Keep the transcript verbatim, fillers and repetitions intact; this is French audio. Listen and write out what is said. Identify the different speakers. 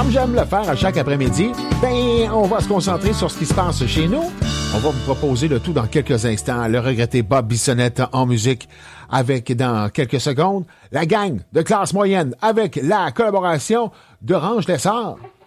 Speaker 1: comme j'aime le faire à chaque après-midi, ben, on va se concentrer sur ce qui se passe chez nous. On va vous proposer le tout dans quelques instants. Le regretté Bob Bissonnette en musique avec, dans quelques secondes, la gang de classe moyenne avec la collaboration de Range Lessard.